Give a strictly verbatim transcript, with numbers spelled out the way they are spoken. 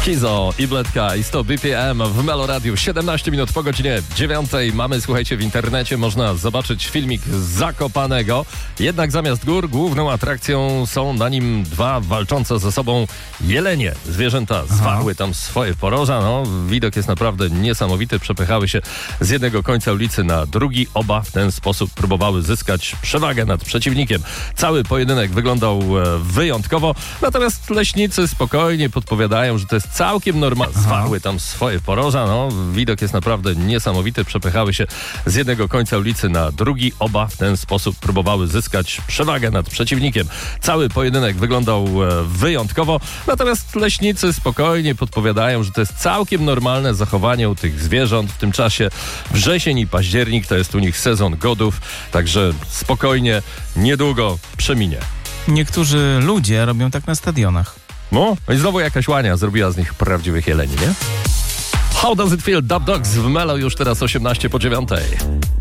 Kizo i Bledka i sto B P M w Melo Radio. siedemnaście minut po godzinie dziewiątej. Mamy, słuchajcie, w internecie można zobaczyć filmik z Zakopanego. Jednak zamiast gór główną atrakcją są na nim dwa walczące ze sobą jelenie. Zwierzęta zwarły tam swoje poroża. No, widok jest naprawdę niesamowity. Przepychały się z jednego końca ulicy na drugi. Oba w ten sposób próbowały zyskać przewagę nad przeciwnikiem. Cały pojedynek wyglądał e, wyjątkowo. Natomiast leśnicy spokojnie podpowiadają, że to jest całkiem normalne. Zwarły tam swoje poroża. No, widok jest naprawdę niesamowity. Przepychały się z jednego końca ulicy na drugi. Oba w ten sposób próbowały zyskać przewagę nad przeciwnikiem. Cały pojedynek wyglądał e, wyjątkowo. Natomiast leśnicy spokojnie podpowiadają, że to jest całkiem normalne zachowanie u tych zwierząt. W tym czasie wrzesień i październik to jest u nich sezon godów. Także spokojnie, niedługo przeminie. Niektórzy ludzie robią tak na stadionach. No, i znowu jakaś łania zrobiła z nich prawdziwych jeleni, nie? How does it feel? Dub Dogs w Melo już teraz osiemnaście po dziewiątej.